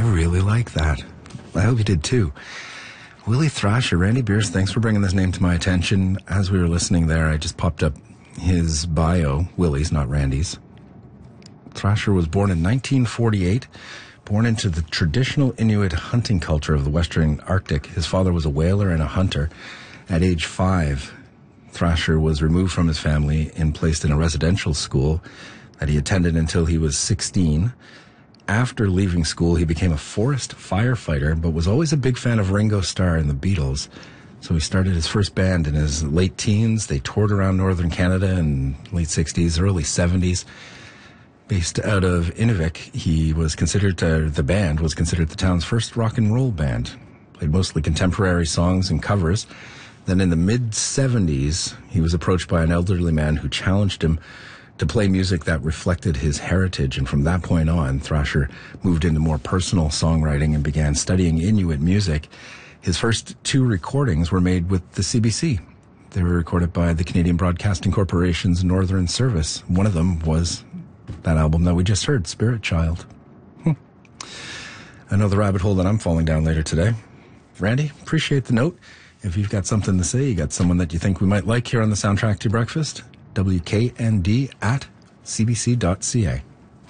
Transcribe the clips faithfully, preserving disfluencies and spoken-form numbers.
I really like that. I hope you did too. Willie Thrasher, Randy Beers, thanks for bringing this name to my attention. As we were listening there, I just popped up his bio. Willie's, not Randy's. Thrasher was born in nineteen forty-eight, born into the traditional Inuit hunting culture of the Western Arctic. His father was a whaler and a hunter. At age five, Thrasher was removed from his family and placed in a residential school that he attended until he was sixteen. After leaving school, he became a forest firefighter, but was always a big fan of Ringo Starr and the Beatles. So he started his first band in his late teens. They toured around northern Canada in late sixties, early seventies. Based out of Inuvik, he was considered, uh, the band was considered the town's first rock and roll band. Played mostly contemporary songs and covers. Then in the mid-seventies, he was approached by an elderly man who challenged him to play music that reflected his heritage. And from that point on, Thrasher moved into more personal songwriting and began studying Inuit music. His first two recordings were made with the C B C. They were recorded by the Canadian Broadcasting Corporation's Northern Service. One of them was that album that we just heard, Spirit Child. Hmm. I know the rabbit hole that I'm falling down later today. Randy, appreciate the note. If you've got something to say, you got someone that you think we might like here on the Soundtrack to Breakfast, W K N D at c b c dot c a.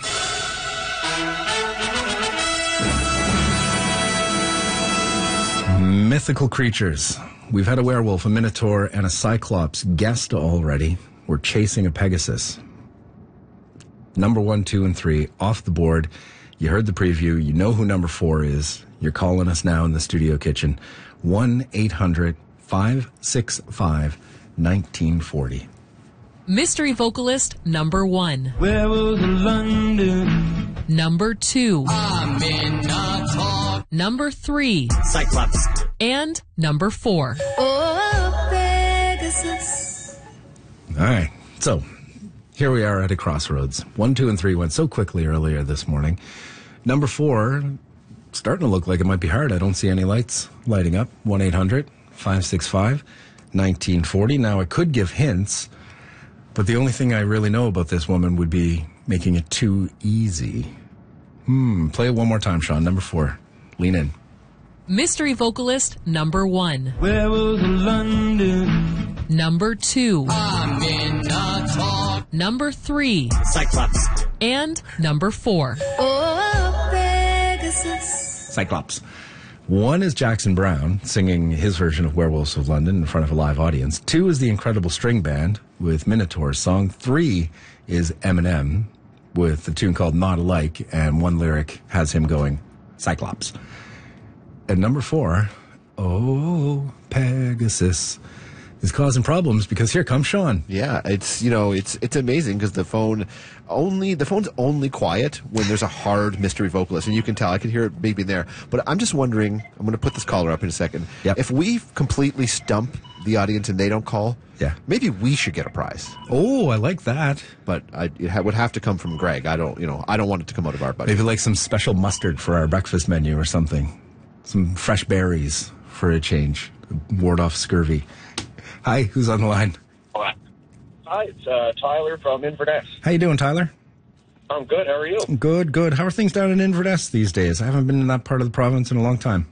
Mythical creatures. We've had a werewolf, a minotaur, and a cyclops guessed already. We're chasing a Pegasus. Number one, two, and three off the board. You heard the preview. You know who number four is. You're calling us now in the studio kitchen. one eight hundred five six five nineteen forty. Mystery vocalist number one. Werewolves in London. Number two. I'm in Minotaur. Number three. Cyclops. And number four. Oh, Pegasus. All right. So here we are at a crossroads. One, two, and three went so quickly earlier this morning. Number four, starting to look like it might be hard. I don't see any lights lighting up. one eight hundred five six five nineteen forty. Now, I could give hints, but the only thing I really know about this woman would be making it too easy. Hmm. Play it one more time, Sean. Number four. Lean in. Mystery vocalist number one. Werewolves in London. Number two. I'm in Minotaur. Number three. Cyclops. And number four. Oh, Pegasus. Cyclops. One is Jackson Browne singing his version of Werewolves of London in front of a live audience. Two is the Incredible String Band with Minotaur's song. Three is Eminem with a tune called Not Alike, and one lyric has him going, Cyclops. And number four, oh, Pegasus, is causing problems because here comes Sean. Yeah, it's, you know, it's it's amazing because the phone only, the phone's only quiet when there's a hard mystery vocalist, and you can tell, I can hear it maybe there. But I'm just wondering, I'm going to put this caller up in a second. Yep. If we completely stump the audience and they don't call, yeah, maybe we should get a prize. Oh, I like that. But I, it ha- would have to come from Greg. I don't, you know, I don't want it to come out of our budget. Maybe like some special mustard for our breakfast menu or something. Some fresh berries for a change. Ward off scurvy. Hi, who's on the line? Hi, it's uh, Tyler from Inverness. How you doing, Tyler? I'm good. How are you? Good, good. How are things down in Inverness these days? I haven't been in that part of the province in a long time.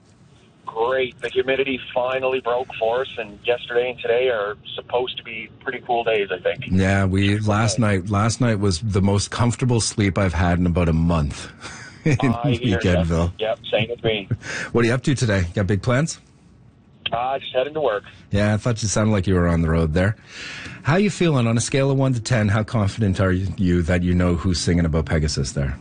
Great. The humidity finally broke for us, and yesterday and today are supposed to be pretty cool days, I think. Yeah, we last night. Last night was the most comfortable sleep I've had in about a month in I hear Weekendville. ya. Yep, same with me. What are you up to today? Got big plans? Uh, just heading to work. Yeah, I thought you sounded like you were on the road there. How you feeling on a scale of one to ten? How confident are you that you know who's singing about Pegasus there?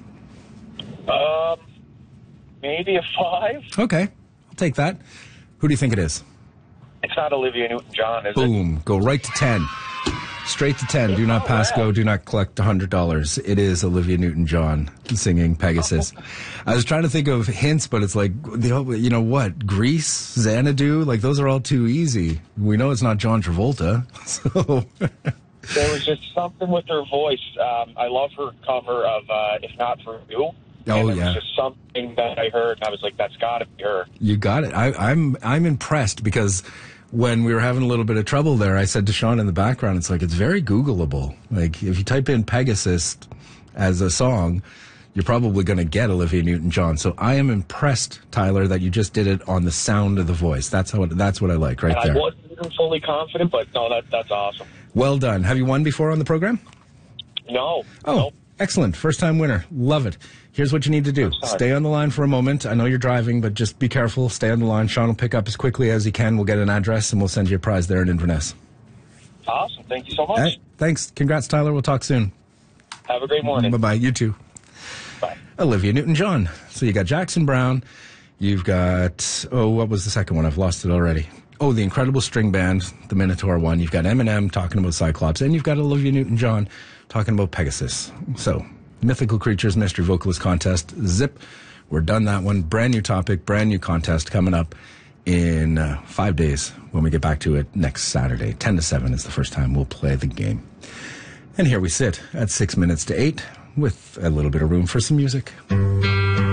Um, maybe a five. Okay, I'll take that. Who do you think it is? It's not Olivia Newton-John, is it? Boom, go right to ten. Straight to ten. Do not pass go. Do not collect one hundred dollars. It is Olivia Newton-John singing Pegasus. I was trying to think of hints, but it's like, you know what? Grease, Xanadu, like those are all too easy. We know it's not John Travolta. So There was just something with her voice. Um, I love her cover of uh, If Not For You. Oh, and yeah. It was just something that I heard, and I was like, that's got to be her. You got it. I, I'm I'm impressed because when we were having a little bit of trouble there, I said to Sean in the background, it's like, it's very Googleable. Like, if you type in Pegasus as a song, you're probably going to get Olivia Newton-John. So I am impressed, Tyler, that you just did it on the sound of the voice. That's how. It, that's what I like right And there. I wasn't even fully confident, but no, that, that's awesome. Well done. Have you won before on the program? No. Oh, no. excellent. First time winner. Love it. Here's what you need to do. Sorry. Stay on the line for a moment. I know you're driving, but just be careful. Stay on the line. Sean will pick up as quickly as he can. We'll get an address, and we'll send you a prize there in Inverness. Awesome. Thank you so much. Hey, thanks. Congrats, Tyler. We'll talk soon. Have a great morning. Bye-bye. You too. Bye. Olivia Newton-John. So you got Jackson Browne. You've got, oh, what was the second one? I've lost it already. Oh, the Incredible String Band, the Minotaur one. You've got Eminem talking about Cyclops, and you've got Olivia Newton-John talking about Pegasus. So, Mythical Creatures Mystery Vocalist Contest. Zip. We're done that one. Brand new topic, brand new contest coming up in uh, five days when we get back to it next Saturday. ten to seven is the first time we'll play the game. And here we sit at six minutes to eight with a little bit of room for some music.